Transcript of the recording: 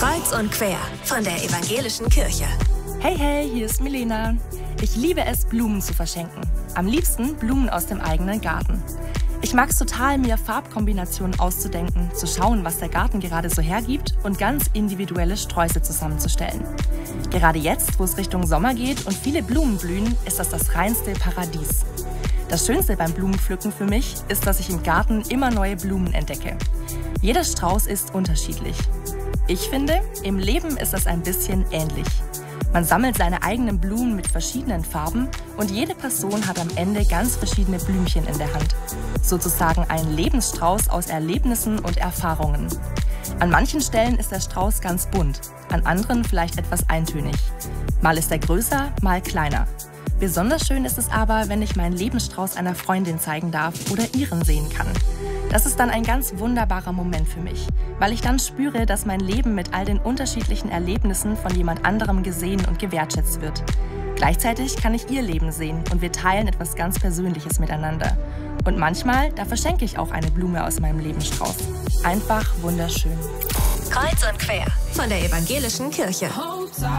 Kreuz und quer von der Evangelischen Kirche. Hey, hey, hier ist Milena. Ich liebe es, Blumen zu verschenken. Am liebsten Blumen aus dem eigenen Garten. Ich mag es total, mir Farbkombinationen auszudenken, zu schauen, was der Garten gerade so hergibt und ganz individuelle Sträuße zusammenzustellen. Gerade jetzt, wo es Richtung Sommer geht und viele Blumen blühen, ist das reinste Paradies. Das Schönste beim Blumenpflücken für mich ist, dass ich im Garten immer neue Blumen entdecke. Jeder Strauß ist unterschiedlich. Ich finde, im Leben ist das ein bisschen ähnlich. Man sammelt seine eigenen Blumen mit verschiedenen Farben und jede Person hat am Ende ganz verschiedene Blümchen in der Hand. Sozusagen ein Lebensstrauß aus Erlebnissen und Erfahrungen. An manchen Stellen ist der Strauß ganz bunt, an anderen vielleicht etwas eintönig. Mal ist er größer, mal kleiner. Besonders schön ist es aber, wenn ich meinen Lebensstrauß einer Freundin zeigen darf oder ihren sehen kann. Das ist dann ein ganz wunderbarer Moment für mich, weil ich dann spüre, dass mein Leben mit all den unterschiedlichen Erlebnissen von jemand anderem gesehen und gewertschätzt wird. Gleichzeitig kann ich ihr Leben sehen und wir teilen etwas ganz Persönliches miteinander. Und manchmal, da verschenke ich auch eine Blume aus meinem Lebensstrauß. Einfach wunderschön. Kreuz und quer von der Evangelischen Kirche.